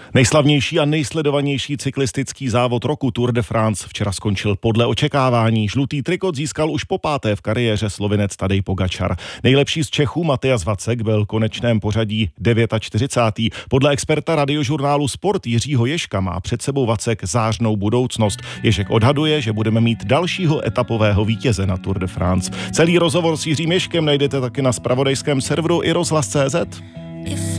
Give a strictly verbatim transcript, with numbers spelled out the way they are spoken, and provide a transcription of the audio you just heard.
Nejslavnější a nejsledovanější cyklistický závod roku Tour de France včera skončil podle očekávání. Žlutý trikot získal už po páté v kariéře Slovinec Tadej Pogačar. Nejlepší z Čechů Matyas Vacek byl v konečném pořadí čtyřicátý devátý Podle experta radiožurnálu Sport Jiřího Ježka má před sebou Vacek zářnou budoucnost. Ježek odhaduje, že budeme mít dalšího etapového vítěze na Tour de France. Celý rozhovor s Jiřím Ježkem najdete taky na zpravodajském serveru i rozhlas tečka cé zet.